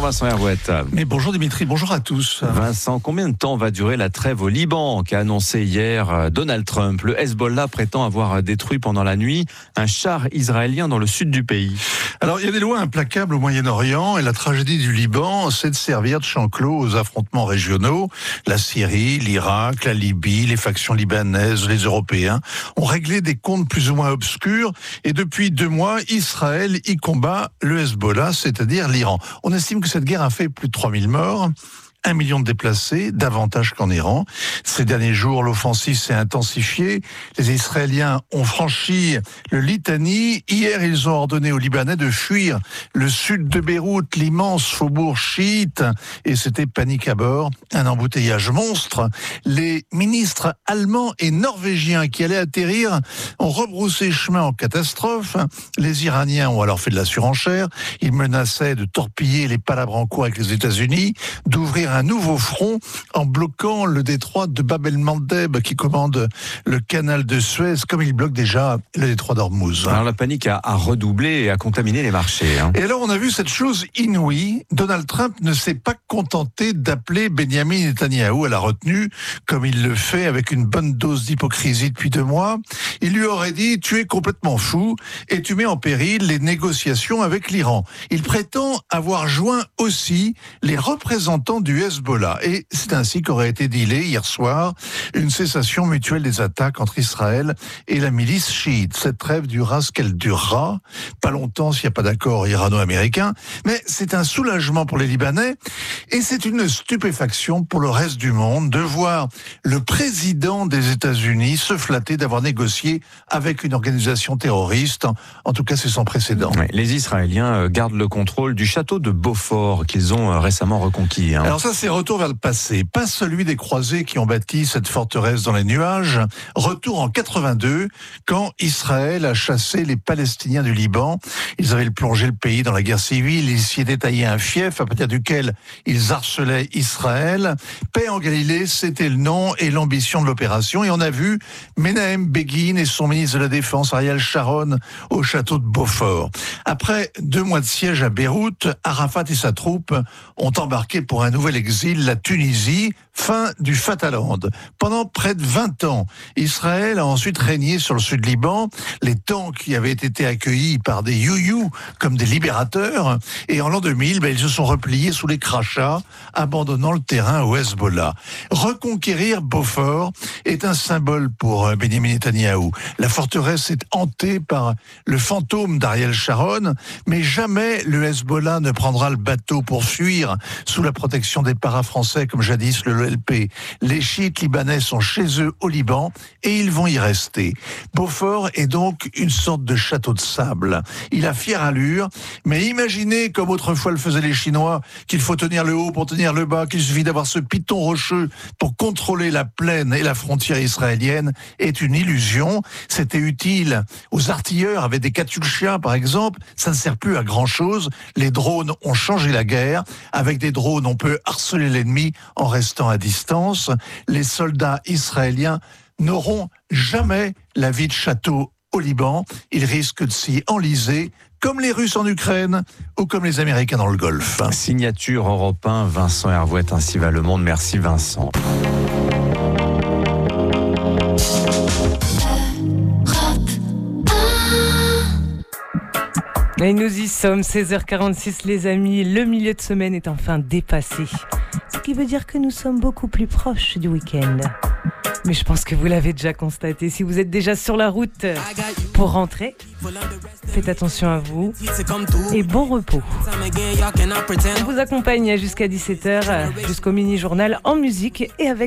Vincent Herouette. Mais bonjour Dimitri, bonjour à tous. Vincent, combien de temps va durer la trêve au Liban qu'a annoncé hier Donald Trump? Le Hezbollah prétend avoir détruit pendant la nuit un char israélien dans le sud du pays. Alors il y a des lois implacables au Moyen-Orient et la tragédie du Liban, c'est de servir de champ clos aux affrontements régionaux. La Syrie, l'Irak, la Libye, les factions libanaises, les Européens ont réglé des comptes plus ou moins obscurs et depuis 2 mois, Israël y combat le Hezbollah, c'est-à-dire l'Iran. On estime que cette guerre a fait plus de 3000 morts. 1 million de déplacés, davantage qu'en Iran. Ces derniers jours, l'offensive s'est intensifiée. Les Israéliens ont franchi le Litani. Hier, ils ont ordonné aux Libanais de fuir le sud de Beyrouth, l'immense faubourg chiite. Et c'était panique à bord, un embouteillage monstre. Les ministres allemands et norvégiens qui allaient atterrir ont rebroussé chemin en catastrophe. Les Iraniens ont alors fait de la surenchère. Ils menaçaient de torpiller les palabres en cours avec les États-Unis, d'ouvrir un nouveau front en bloquant le détroit de Bab el-Mandeb qui commande le canal de Suez, comme il bloque déjà le détroit d'Ormuz. Alors la panique a redoublé et a contaminé les marchés. Et alors on a vu cette chose inouïe. Donald Trump ne s'est pas contenté d'appeler Benjamin Netanyahou à la retenue, comme il le fait avec une bonne dose d'hypocrisie depuis 2 mois. Il lui aurait dit « Tu es complètement fou et tu mets en péril les négociations avec l'Iran ». Il prétend avoir joint aussi les représentants du Hezbollah. Et c'est ainsi qu'aurait été dealé hier soir une cessation mutuelle des attaques entre Israël et la milice chiite. Cette trêve durera ce qu'elle durera, pas longtemps s'il n'y a pas d'accord irano-américain, mais c'est un soulagement pour les Libanais et c'est une stupéfaction pour le reste du monde de voir le président des États-Unis se flatter d'avoir négocié avec une organisation terroriste. En tout cas, c'est sans précédent. Ouais, les Israéliens gardent le contrôle du château de Beaufort qu'ils ont récemment reconquis. Alors ça, c'est retour vers le passé, pas celui des croisés qui ont bâti cette forteresse dans les nuages. Retour en 82, quand Israël a chassé les Palestiniens du Liban. Ils avaient plongé le pays dans la guerre civile, ils s'y étaient taillé un fief à partir duquel ils harcelaient Israël. Paix en Galilée, c'était le nom et l'ambition de l'opération. Et on a vu Menahem Begin et son ministre de la Défense, Ariel Sharon, au château de Beaufort. Après 2 mois de siège à Beyrouth, Arafat et sa troupe ont embarqué pour un nouvel exil, la Tunisie, fin du Fataland. Pendant près de 20 ans, Israël a ensuite régné sur le sud Liban. Les tanks qui avaient été accueillis par des you-you comme des libérateurs. Et en l'an 2000, ils se sont repliés sous les crachats, abandonnant le terrain au Hezbollah. Reconquérir Beaufort est un symbole pour Benjamin Netanyahou. La forteresse est hantée par le fantôme d'Ariel Sharon, mais jamais le Hezbollah ne prendra le bateau pour fuir sous la protection des paras-français comme jadis le LP. Les chiites libanais sont chez eux au Liban et ils vont y rester. Beaufort est donc une sorte de château de sable. Il a fière allure, mais imaginez, comme autrefois le faisaient les Chinois, qu'il faut tenir le haut pour tenir le bas, qu'il suffit d'avoir ce piton rocheux pour contrôler la plaine et la frontière israélienne est une illusion. C'était utile aux artilleurs avec des katyushas par exemple. Ça ne sert plus à grand chose. Les drones ont changé la guerre. Avec des drones, on peut harceler l'ennemi en restant à distance. Les soldats israéliens n'auront jamais la vie de château au Liban. Ils risquent de s'y enliser, comme les Russes en Ukraine ou comme les Américains dans le Golfe. Signature Europe 1, Vincent Herouette, ainsi va le monde. Merci Vincent. Et nous y sommes, 16h46 les amis, le milieu de semaine est enfin dépassé. Ce qui veut dire que nous sommes beaucoup plus proches du week-end. Mais je pense que vous l'avez déjà constaté, si vous êtes déjà sur la route pour rentrer, faites attention à vous et bon repos. On vous accompagne jusqu'à 17h, jusqu'au mini-journal en musique et avec